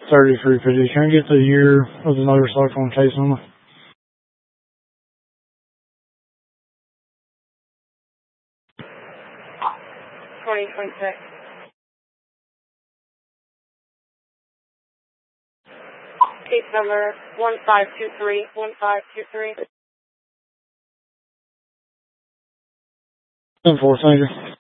3350. Can I get the year of the motorcycle and case number? 2026. Case number 1523. 10-4, thank you.